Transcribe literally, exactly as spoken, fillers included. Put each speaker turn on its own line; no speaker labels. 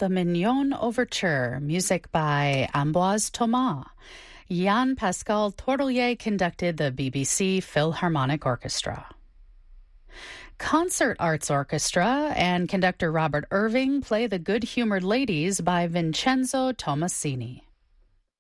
The Mignon Overture, music by Ambroise Thomas. Jean-Pascal Tourtellier conducted the B B C Philharmonic Orchestra. Concert Arts Orchestra and conductor Robert Irving play The Good-Humored Ladies by Vincenzo Tomasini.